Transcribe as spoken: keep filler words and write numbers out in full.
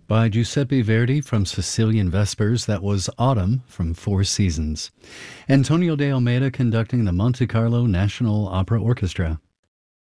By Giuseppe Verdi from Sicilian Vespers. That was Autumn from Four Seasons. Antonio de Almeida conducting the Monte Carlo National Opera Orchestra.